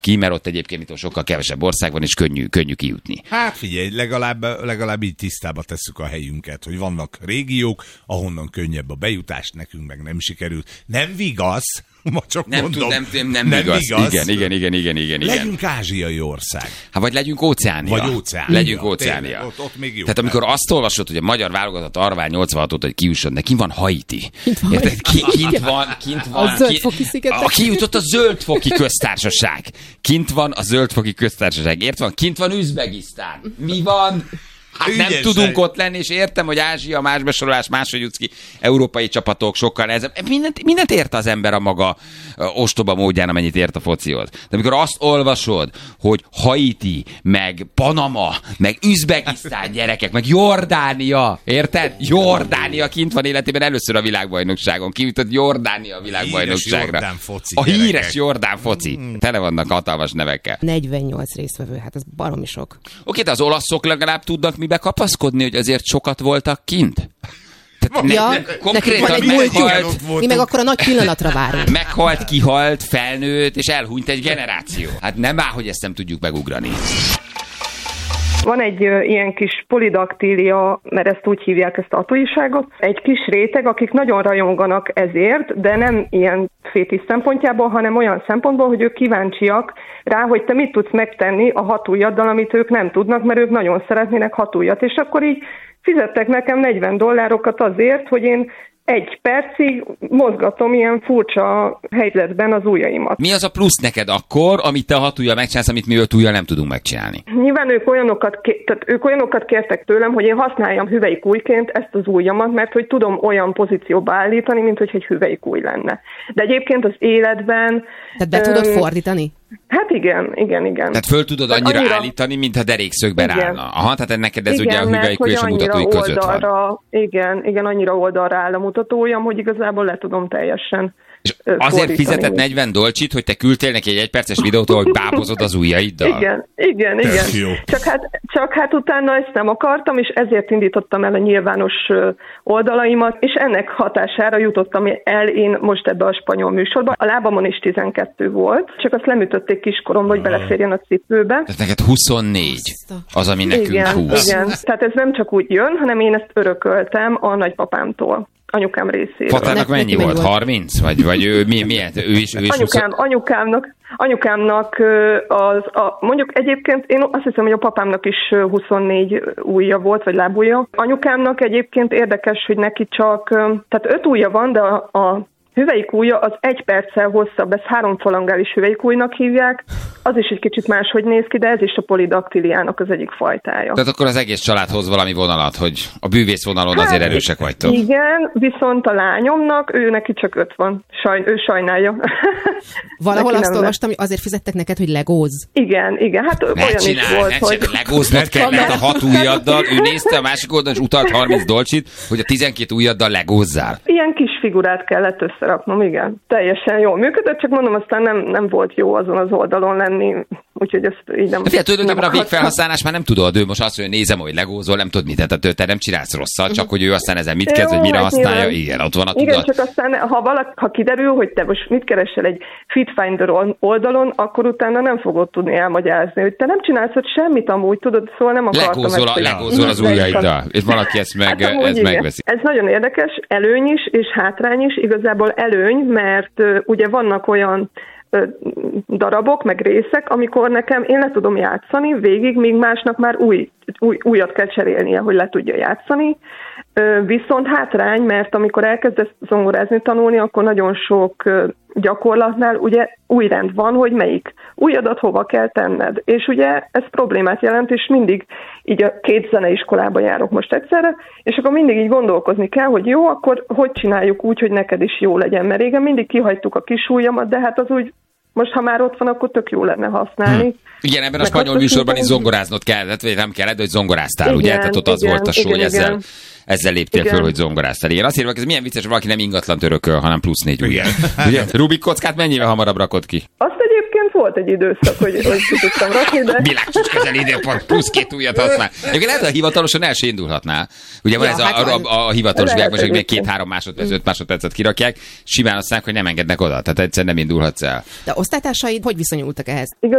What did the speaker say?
ki, mert ott egyébként itt sokkal kevesebb ország van, és könnyű kijutni. Hát figyelj, legalább így tisztába tesszük a helyünket, hogy vannak régiók, ahonnan könnyebb a bejutás, nekünk meg nem sikerült. Nem vigasz, ma csak mondom. Nem igaz. Igen. Legyünk ázsiai ország. Hát vagy legyünk Óceánia. Legyünk Óceánia. Ott még jó. Tehát amikor azt olvasod, hogy a magyar válogatott arvál 86-ot, hogy kiusson, de kint van Haiti. Érted? Kint van. A Zöldfoki szigetek. Kijutott a Zöldfoki köztársaság. Kint van a Zöldfoki köztársaság. Érted? Kint van Üzbegisztán. Mi van? Hát nem tudunk ott lenni, és értem, hogy Ázsia, más besorolás, máshogy jutsz ki, európai csapatok sokkal nehezebb. Mindent ért az ember a maga ostoba módján, amennyit ért a focihoz. De amikor azt olvasod, hogy Haiti, meg Panama, meg Üzbegisztán gyerekek, meg Jordánia, érted? Jordánia kint van életében először a világbajnokságon. Kijutott Jordánia a világbajnokságra. A híres Jordán foci. Tele vannak hatalmas nevekkel. 48 résztvevő, hát ez baromi sok. Oké, de az olaszok legalább tudnak mibe kapaszkodni, hogy azért sokat voltak kint? Konkrétan meghalt. Mi meg akkor a nagy pillanatra várunk. Meghalt, kihalt, felnőtt, és elhunyt egy generáció. Hát nem áll, hogy ezt nem tudjuk megugrani. Van egy ilyen kis polidaktília, mert ezt úgy hívják, ezt a újságot. Egy kis réteg, akik nagyon rajonganak ezért, de nem ilyen fétisz szempontjából, hanem olyan szempontból, hogy ők kíváncsiak rá, hogy te mit tudsz megtenni a hatujjaddal, amit ők nem tudnak, mert ők nagyon szeretnének hatujjat. És akkor így fizettek nekem $40 azért, hogy én 1 percig mozgatom ilyen furcsa helyzetben az ujjaimat. Mi az a plusz neked akkor, amit te a hatujjal megcsinálsz, amit mi 5 ujjal nem tudunk megcsinálni? Nyilván ők olyanokat kértek tőlem, hogy én használjam hüvelykújként ezt az ujjamat, mert hogy tudom olyan pozícióba állítani, mint hogy egy hüvelykúj lenne. De egyébként az életben... Tehát be tudod fordítani? Hát igen. Tehát föl tudod annyira állítani, mintha derékszögben állna. Aha, tehát neked ez ugye a hüvelykúj és a mutatói között van. Igen, annyira oldalra áll a mutatójam, hogy igazából le tudom teljesen. És azért fizetett $40, hogy te küldtél neki egy 1 perces videót, hogy bábozod az ujjaiddal? Igen. Csak hát utána ezt nem akartam, és ezért indítottam el a nyilvános oldalaimat, és ennek hatására jutottam el én most ebbe a spanyol műsorba. A lábamon is 12 volt, csak azt lemütötték kiskoromban, hogy beleférjen a cipőbe. Tehát neked 24 az, ami nekünk 20. Igen, tehát ez nem csak úgy jön, hanem én ezt örököltem a nagypapámtól. Anyukám részéről. Patának mennyi volt? 30? Vagy ő milyen? Ő is anyukámnak mondjuk egyébként én azt hiszem, hogy a papámnak is 24 ujja volt, vagy lábujja. Anyukámnak egyébként érdekes, hogy neki csak, tehát 5 ujja van, de a hüvelykújja az 1 perccel hosszabb, ezt 3 falangális hüvelykújnak hívják, az is egy kicsit máshogy néz ki, de ez is a polidaktiliának az egyik fajtája. Tehát akkor az egész család hoz valami vonalat, hogy a bűvész vonalon azért erősek vagytok. Igen, viszont a lányomnak, ő neki csak 5 van. Ő sajnálja. Valahol azt olvastam, hogy azért fizettek neked, hogy legózz. Igen, hát olyan is volt, hogy... Legóznod kellett a 6 ujjaddal, ő nézte a másik oldalon, és utalt $30, hogy a 12 ujjaddal legózzál. Ilyen kis figurát kellett összeraknom, igen. Teljesen jól működött, csak mondom, aztán nem volt jó azon az oldalon lenni, úgyhogy ezt így nem... Tulajdonképpen a végfelhasználás már nem tudod, ő most azt mondja, nézem, hogy legózol, nem tudod mit, tehát te nem csinálsz rosszat, csak hogy ő aztán ezen mit kezd, hogy mire használja, igen, ott van a tudat. Igen, csak aztán, ha kiderül, hogy te most mit keresel egy Fitfinder oldalon, akkor utána nem fogod tudni elmagyarázni, hogy te nem csinálsz ott semmit amúgy, tudod, szóval nem akartam legózol az ujjaiddal, és valaki ezt megveszi. Ez nagyon érdekes, előny is, és hátrány is, igazából előny, mert ugye vannak olyan darabok, meg részek, amikor nekem én le tudom játszani végig, míg másnak már újat kell cserélnie, hogy le tudja játszani. Viszont hátrány, mert amikor elkezdesz zongorázni, tanulni, akkor nagyon sok gyakorlatnál ugye új rend van, hogy melyik ujjadat hova kell tenned. És ugye ez problémát jelent, és mindig így a 2 zeneiskolába járok most egyszerre, és akkor mindig így gondolkozni kell, hogy jó, akkor hogy csináljuk úgy, hogy neked is jó legyen. Mert régen mindig kihagytuk a kis ujjamat, de hát az úgy, most ha már ott van, akkor tök jó lenne használni. Igen, ebben a spanyol műsorban is zongoráznod kellett, vagy nem kellett, hogy zongoráztál, igen, ugye? Tehát ott az volt a show, hogy ezzel léptél föl, hogy zongoráztál. Igen, azt írva, ez milyen vicces, valaki nem ingatlant örököl, hanem plusz 4 ujjal. Ugye? Rubik kockát mennyivel hamarabb rakod ki? Azt egyébként volt egy időszak, hogy ki tudtam rakni, de... Világcsúcs közeli időpont, plusz 2 ujjat használ. Egyébként lehet, hogy hivatalosan el se indulhatnál. Ugye van ez a hivatalos világ, most még 2-3 másodperc, 5 másodpercet kirakják, simán azt mondják, hogy nem engednek oda. Tehát egyszer nem indulhatsz el. De osztálytársaid hogy viszonyultak ehhez?